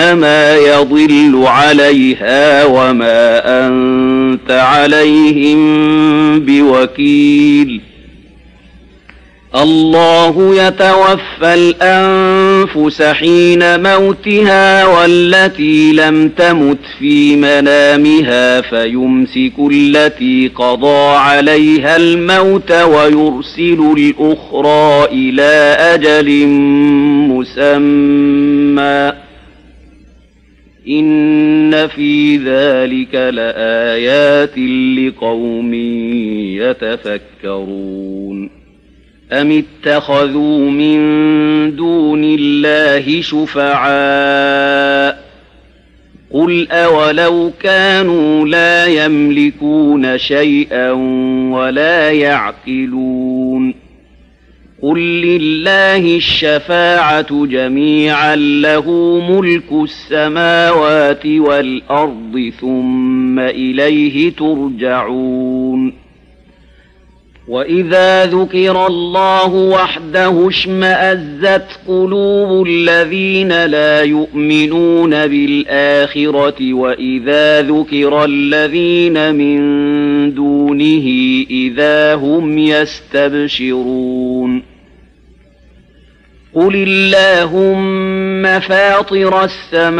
ما يضل عليها وما أنت عليهم بوكيل. الله يتوفى الأنفس حين موتها والتي لم تمت في منامها فيمسك التي قضى عليها الموت ويرسل الأخرى إلى أجل مسمى إن في ذلك لآيات لقوم يتفكرون. أم اتخذوا من دون الله شفعاء قل أولو كانوا لا يملكون شيئا ولا يعقلون قل لله الشفاعة جميعا له ملك السماوات والأرض ثم إليه ترجعون. وإذا ذكر الله وحده اشمأزت قلوب الذين لا يؤمنون بالآخرة وإذا ذكر الذين من دونه إذا هم يستبشرون. قل اللهم فاطر السماوات